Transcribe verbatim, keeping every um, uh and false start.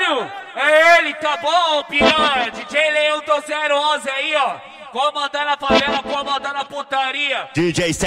Caralho, é ele, tá bom, piranha. D J Leão do zero onze aí, ó. Comandando a favela, comandando a putaria. D J